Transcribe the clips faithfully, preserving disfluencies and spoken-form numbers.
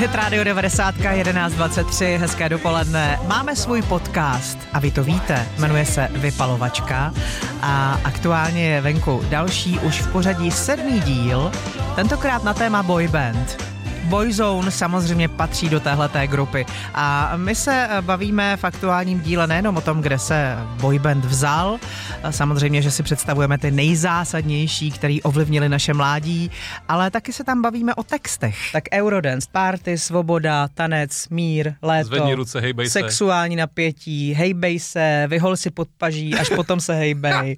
Hit Radio devadesát jedenáct dvacet tři, hezké dopoledne. Máme svůj podcast a vy to víte, jmenuje se Vypalovačka a aktuálně je venku další už v pořadí sedmý díl, tentokrát na téma boyband. Boyzone samozřejmě patří do téhleté grupy a my se bavíme v aktuálním díle nejenom o tom, kde se boyband vzal, samozřejmě, že si představujeme ty nejzásadnější, který ovlivnili naše mládí, ale taky se tam bavíme o textech. Tak Eurodance, party, svoboda, tanec, mír, léto, zvedni ruce, hejbej se, sexuální napětí, hejbej se, vyhol si pod paží, až potom se hejbej.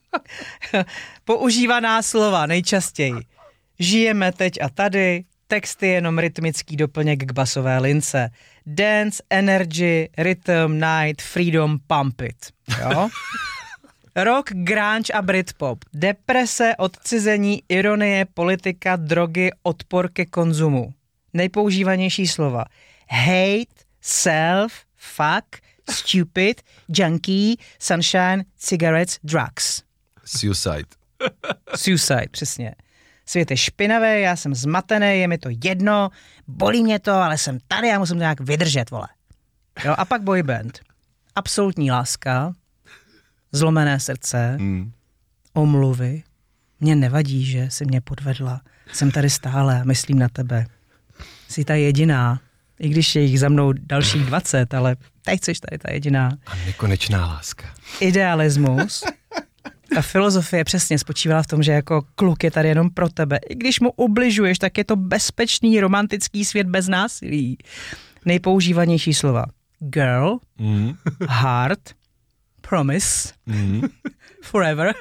Používaná slova nejčastěji. Žijeme teď a tady, texty jenom rytmický doplněk k basové lince. Dance, energy, rhythm, night, freedom, pump it. Jo? Rock, grunge a britpop. Deprese, odcizení, ironie, politika, drogy, odpor ke konzumu. Nejpoužívanější slova. Hate, self, fuck, stupid, junkie, sunshine, cigarettes, drugs. Suicide. Suicide, přesně. Svět je špinavý, já jsem zmatený, je mi to jedno, bolí mě to, ale jsem tady a musím to nějak vydržet, vole. Jo, a pak boyband. Absolutní láska, zlomené srdce, mm. omluvy. Mně nevadí, že jsi mě podvedla. Jsem tady stále a myslím na tebe. Jsi ta jediná, i když je jich za mnou dalších dvacet, ale teď jsi tady ta jediná. A nekonečná láska. Idealismus. Ta filozofie přesně spočívala v tom, že jako kluk je tady jenom pro tebe. I když mu ubližuješ, tak je to bezpečný romantický svět bez násilí. Nejpoužívanější slova. Girl, mm. heart, promise, mm. forever,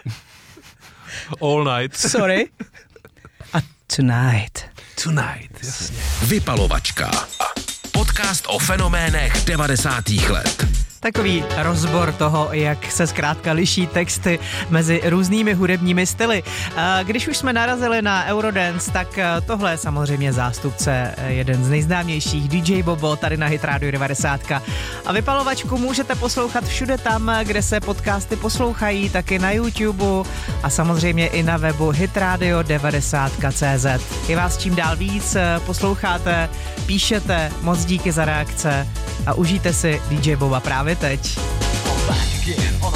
all night, sorry a tonight. Tonight, jasně. Vypalovačka. Podcast o fenoménech devadesátých let. Takový rozbor toho, jak se zkrátka liší texty mezi různými hudebními styly. Když už jsme narazili na Eurodance, tak tohle je samozřejmě zástupce, jeden z nejznámějších, D J Bobo, tady na Hit Radio devadesát. A Vypalovačku můžete poslouchat všude tam, kde se podcasty poslouchají, taky na YouTube a samozřejmě i na webu hitradio devadesát tečka cé zet. Je vás čím dál víc, posloucháte, píšete, moc díky za reakce a užijte si D J Boba právě teď.